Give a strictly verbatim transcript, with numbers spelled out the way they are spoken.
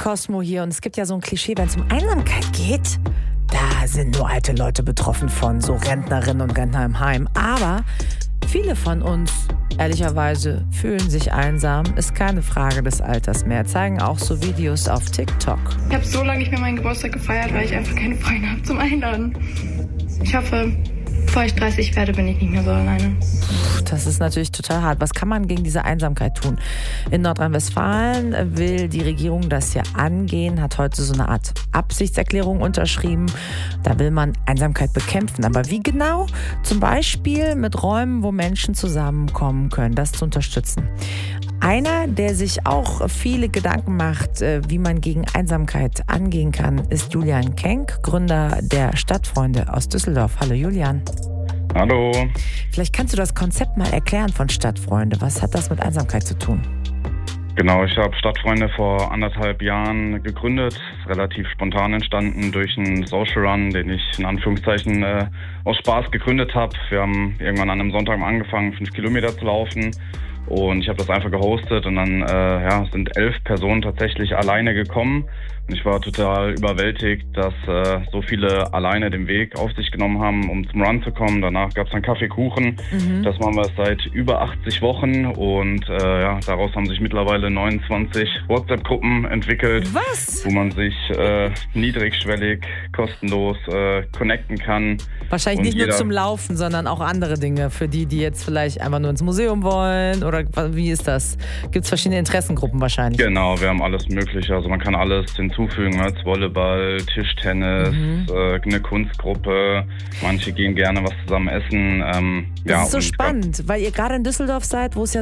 Cosmo hier und es gibt ja so ein Klischee, wenn es um Einsamkeit geht, da sind nur alte Leute betroffen von, so Rentnerinnen und Rentner im Heim. Aber viele von uns, ehrlicherweise, fühlen sich einsam. Ist keine Frage des Alters mehr. Zeigen auch so Videos auf TikTok. Ich habe so lange nicht mehr meinen Geburtstag gefeiert, weil ich einfach keine Freunde habe zum Einladen. Ich hoffe, bevor ich dreißig werde, bin ich nicht mehr so alleine. Das ist natürlich total hart. Was kann man gegen diese Einsamkeit tun? In Nordrhein-Westfalen will die Regierung das ja angehen, hat heute so eine Art Absichtserklärung unterschrieben. Da will man Einsamkeit bekämpfen. Aber wie genau? Zum Beispiel mit Räumen, wo Menschen zusammenkommen können, das zu unterstützen. Einer, der sich auch viele Gedanken macht, wie man gegen Einsamkeit angehen kann, ist Julian Kenk, Gründer der Stadtfreunde aus Düsseldorf. Hallo Julian. Hallo. Vielleicht kannst du das Konzept mal erklären von Stadtfreunde. Was hat das mit Einsamkeit zu tun? Genau, ich habe Stadtfreunde vor anderthalb Jahren gegründet. Relativ spontan entstanden durch einen Social Run, den ich in Anführungszeichen äh, aus Spaß gegründet habe. Wir haben irgendwann an einem Sonntag mal angefangen, fünf Kilometer zu laufen. Und ich habe das einfach gehostet und dann äh, ja, sind elf Personen tatsächlich alleine gekommen. Und ich war total überwältigt, dass äh, so viele alleine den Weg auf sich genommen haben, um zum Run zu kommen. Danach gab es dann Kaffeekuchen. Mhm. Das machen wir seit über achtzig Wochen und äh, ja, daraus haben sich mittlerweile neunundzwanzig WhatsApp-Gruppen entwickelt. Was? Wo man sich äh, niedrigschwellig, kostenlos äh, connecten kann. Wahrscheinlich und nicht jeder, nur zum Laufen, sondern auch andere Dinge, für die, die jetzt vielleicht einfach nur ins Museum wollen oder wie ist das? Gibt es verschiedene Interessengruppen wahrscheinlich? Genau, wir haben alles Mögliche. Also man kann alles hinzufügen als Volleyball, Tischtennis, mhm. äh, eine Kunstgruppe. Manche gehen gerne was zusammen essen. Ähm, das ja, ist so spannend, weil ihr gerade in Düsseldorf seid, wo es ja